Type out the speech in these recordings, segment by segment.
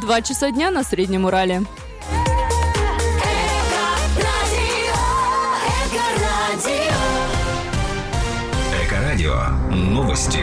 2 часа дня на Среднем Урале. Эко-радио. Новости.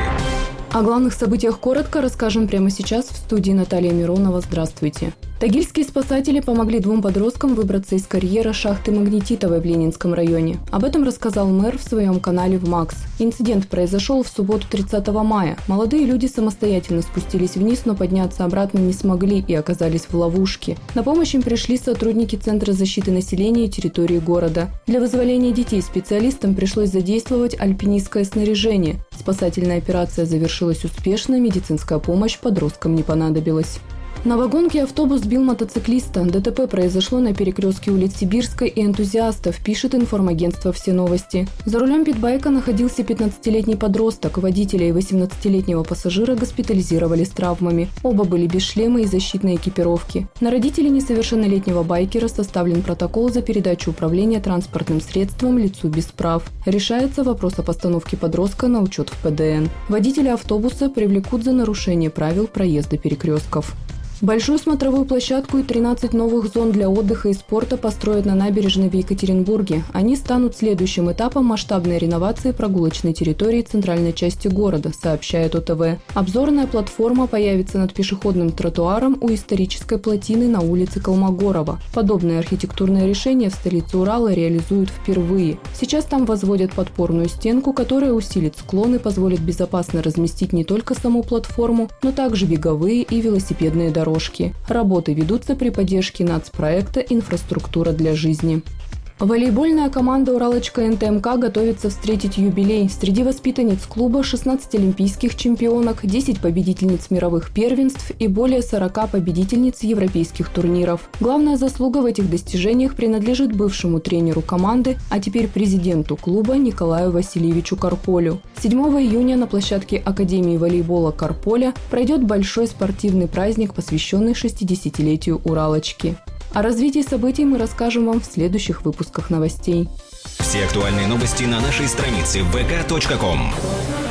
О главных событиях коротко расскажем прямо сейчас в студии Наталья Миронова. Здравствуйте. Тагильские спасатели помогли 2 подросткам выбраться из карьера шахты Магнетитовой в Ленинском районе. Об этом рассказал мэр в своем канале в МАКС. Инцидент произошел в субботу 30 мая. Молодые люди самостоятельно спустились вниз, но подняться обратно не смогли и оказались в ловушке. На помощь им пришли сотрудники Центра защиты населения и территории города. Для вызволения детей специалистам пришлось задействовать альпинистское снаряжение. Спасательная операция завершилась успешно, медицинская помощь подросткам не понадобилась. На вагонке автобус сбил мотоциклиста. ДТП произошло на перекрестке улиц Сибирской и Энтузиастов, пишет информагентство «Все новости». За рулем питбайка находился 15-летний подросток. Водителя и 18-летнего пассажира госпитализировали с травмами. Оба были без шлема и защитной экипировки. На родителей несовершеннолетнего байкера составлен протокол за передачу управления транспортным средством лицу без прав. Решается вопрос о постановке подростка на учет в ПДН. Водителя автобуса привлекут за нарушение правил проезда перекрестков. Большую смотровую площадку и 13 новых зон для отдыха и спорта построят на набережной в Екатеринбурге. Они станут следующим этапом масштабной реновации прогулочной территории центральной части города, сообщает ОТВ. Обзорная платформа появится над пешеходным тротуаром у исторической плотины на улице Колмогорова. Подобное архитектурное решение в столице Урала реализуют впервые. Сейчас там возводят подпорную стенку, которая усилит склон и позволит безопасно разместить не только саму платформу, но также беговые и велосипедные дороги. Работы ведутся при поддержке нацпроекта «Инфраструктура для жизни». Волейбольная команда «Уралочка НТМК» готовится встретить юбилей. Среди воспитанниц клуба 16 олимпийских чемпионок, 10 победительниц мировых первенств и более 40 победительниц европейских турниров. Главная заслуга в этих достижениях принадлежит бывшему тренеру команды, а теперь президенту клуба Николаю Васильевичу Карполю. 7 июня на площадке Академии волейбола Карполя пройдет большой спортивный праздник, посвященный 60-летию «Уралочки». О развитии событий мы расскажем вам в следующих выпусках новостей. Все актуальные новости на нашей странице vk.com.